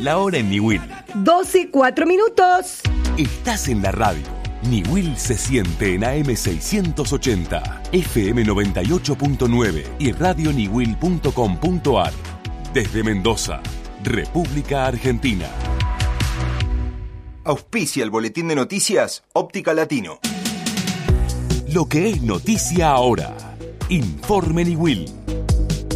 La hora en Niwil. 12:04. Estás en la radio. Niwil se siente en AM 680, FM 98.9 y radioniwil.com.ar. Desde Mendoza, República Argentina. Auspicia el boletín de noticias Óptica Latino. Lo que es noticia ahora. Informe Niwil.